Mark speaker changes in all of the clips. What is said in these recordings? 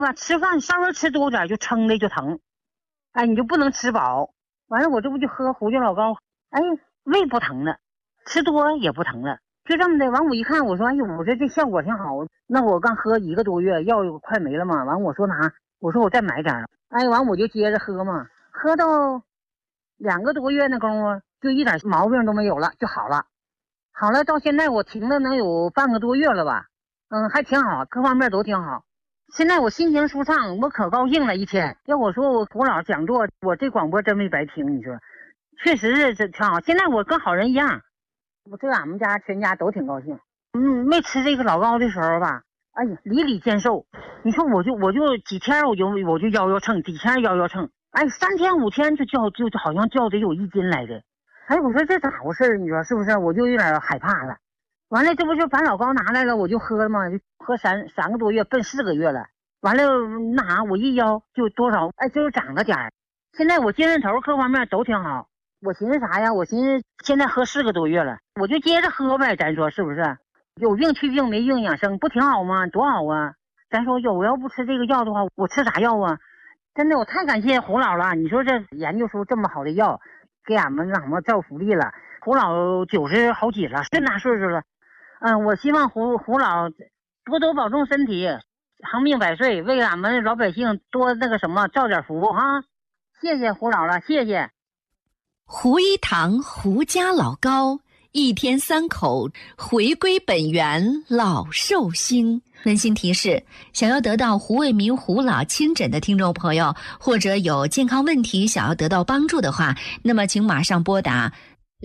Speaker 1: 吧，吃饭稍微吃多点就撑的就疼，哎，你就不能吃饱。完了，我这不就喝胡椒老膏，哎，胃不疼了，吃多也不疼了，就这么的。完我一看，我说，哎呦，我说这效果挺好。那我刚喝1个多月，药快没了嘛。完我说我说我再买点，哎，完我就接着喝嘛，喝到2个多月那功夫，就一点毛病都没有了，就好了。好了，到现在我停了能有半个多月了吧，还挺好，各方面都挺好。现在我心情舒畅，我可高兴了一天。要我说我胡老讲座，我这广播真没白听。你说，确实是这挺好。现在我跟好人一样，我这俺们家全家都挺高兴。没吃这个老高的时候吧，哎呀，里里见瘦。你说我就几天我就腰秤，几天腰秤，哎，3天5天就好像掉得有1斤来的。哎，我说这咋回事？你说是不是？我就有点害怕了。完了，这不就把老高拿来了，我就喝了嘛，就喝3个多月，奔4个月了。完了那啥，我一腰就多少，哎，就是长了点儿。现在我精神头各方面都挺好。我寻思啥呀？我寻思现在喝4个多月了，我就接着喝呗。咱说是不是？有病去病，没病养生，不挺好吗？多好啊！咱说我要不吃这个药的话，我吃啥药啊？真的，我太感谢胡老了。你说这研究出这么好的药，给俺们让我们造福利了。胡老90好几了，这大岁数了。我希望胡老多多保重身体，长命百岁，为俺们老百姓多那个什么造点福哈。谢谢胡老了，谢谢。
Speaker 2: 胡一堂胡家老高，一天3口，回归本源，老寿星。温馨提示：想要得到胡卫民胡老亲诊的听众朋友，或者有健康问题想要得到帮助的话，那么请马上拨打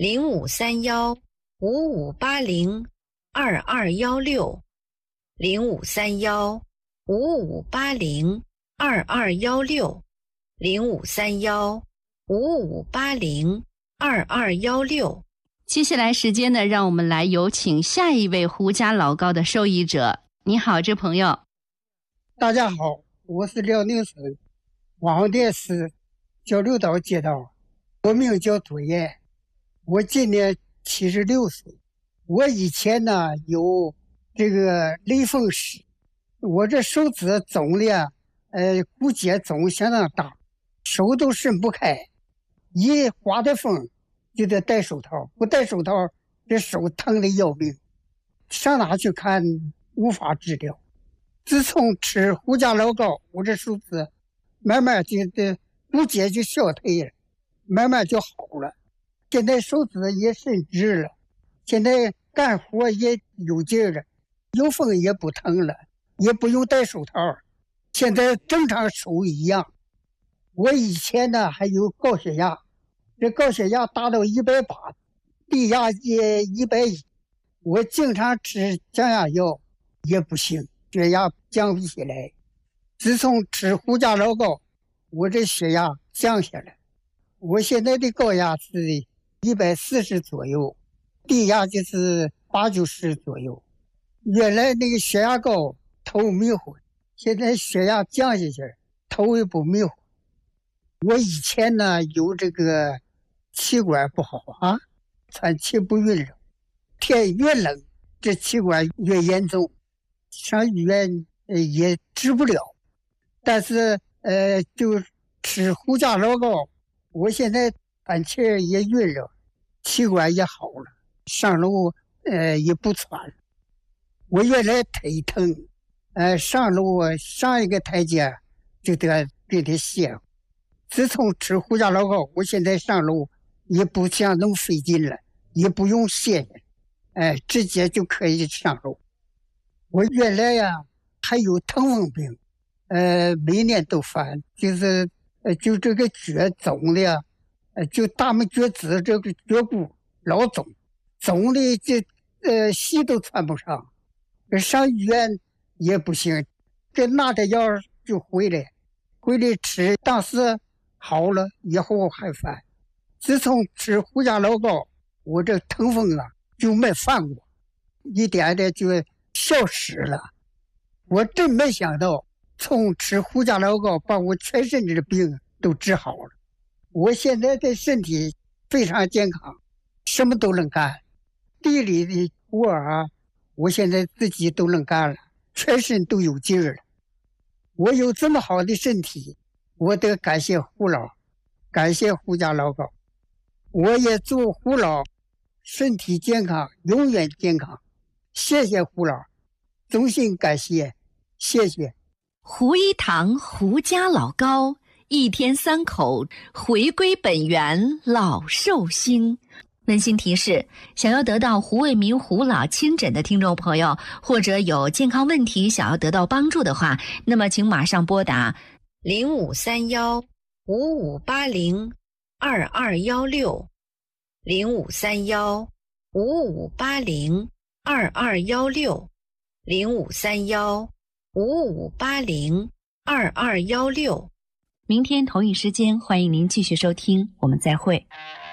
Speaker 2: 0531-5580，0531-5580-2216，0531-5580-2216。接下来时间呢，让我们来有请下一位胡家老高的受益者。你好，这朋友。
Speaker 3: 大家好，我是辽宁省王店市交流道街道，我名叫杜岩，我今年76岁。我以前呢有这个类风湿，我这手指肿的骨节肿相当大，手都伸不开，一刮的风就得戴手套，不戴手套这手疼的要命，上哪去看无法治疗。自从吃胡家老膏，我这手指慢慢就骨节就消退了，慢慢就好了。现在手指也伸直了，现在干活也有劲了，有风也不疼了，也不用戴手套，现在正常手一样。我以前呢还有高血压，这高血压达到180，低压也110，我经常吃降压药也不行，血压降不下来。自从吃胡家老膏，我这血压降下来，我现在的高压是140左右，低压就是80-90左右。原来那个血压高头迷糊，现在血压降下去，头也不迷糊。我以前呢有这个气管不好啊，喘气不匀了，天越冷这气管越严重，上医院也治不了。但是就吃胡家老膏，我现在喘气也匀了，气管也好了，上楼也不喘了。我原来腿疼，上楼上一个台阶就得给它卸。自从吃胡家老膏，我现在上楼也不像那么费劲了，也不用卸，直接就可以上楼。我原来呀还有疼风病，每年都犯，就是就这个脚肿的，就大拇脚趾这个脚骨老肿，肿的这鞋都穿不上，上医院也不行，给拿点药就回来吃，当时好了以后还犯。自从吃胡家老膏，我这疼风啊就没犯过，一点点就消失了。我真没想到，从吃胡家老膏把我全身的病都治好了。我现在的身体非常健康，什么都能干，地里的活啊，我现在自己都能干了，全身都有劲儿了。 我有这么好的身体，我得感谢胡老，感谢胡家老高。我也祝胡老身体健康，永远健康。谢谢胡老，衷心感谢，谢谢。
Speaker 2: 胡一堂胡家老高，一天3口，回归本源老寿星。温馨提示：想要得到胡卫民胡老亲诊的听众朋友，或者有健康问题想要得到帮助的话，那么请马上拨打0531-5580-2216，0531-5580-2216。明天同一时间，欢迎您继续收听，我们再会。